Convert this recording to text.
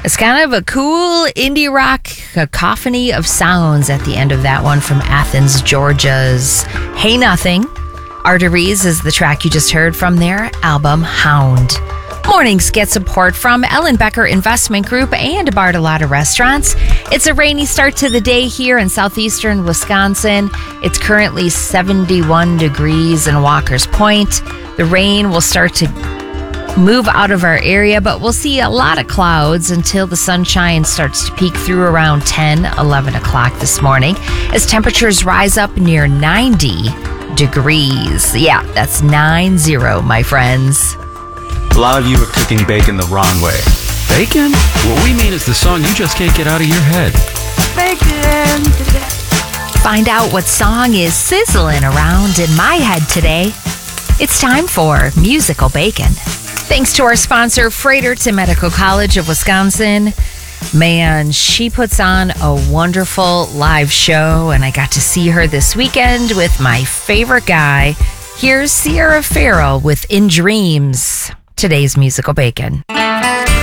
It's kind of a cool indie rock cacophony of sounds at the end of that one from Athens, Georgia's Hey Nothing. Arteries is the track you just heard from their album Hound. Mornings get support from Ellen Becker Investment Group and Bartolotta Restaurants. It's a rainy start to the day here in southeastern Wisconsin. It's currently 71 degrees in Walker's Point. The rain will start to move out of our area, but we'll see a lot of clouds until the sunshine starts to peek through around 10, 11 o'clock this morning as temperatures rise up near 90 degrees. Yeah, that's 90, my friends. A lot of you are cooking bacon the wrong way. Bacon? What we mean is the song you just can't get out of your head. Bacon. Find out what song is sizzling around in my head today. It's time for Musical Bacon. Thanks to our sponsor, Froedtert Medical College of Wisconsin. Man, she puts on a wonderful live show, and I got to see her this weekend with my favorite guy. Here's Sierra Farrell with In Dreams, today's Musical Bacon.